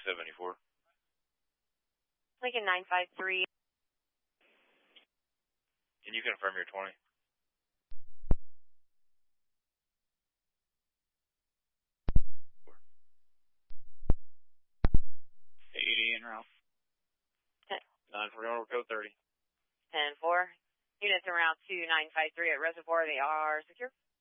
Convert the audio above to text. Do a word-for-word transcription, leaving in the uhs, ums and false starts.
seventy-four. Lincoln nine five three. Can you confirm your twenty? eighty en route. nine four one, code thirty. ten four. Units around two nine five three at Reservoir, they are secure.